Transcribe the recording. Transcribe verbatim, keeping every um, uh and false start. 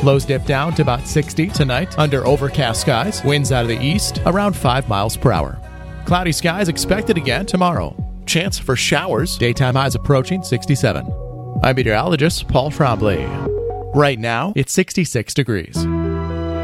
Lows dip down to about sixty tonight under overcast skies. Winds out of the east around five miles per hour. Cloudy skies expected again tomorrow. Chance for showers. Daytime highs approaching sixty-seven. I'm meteorologist Paul Trombley. Right now, it's sixty-six degrees.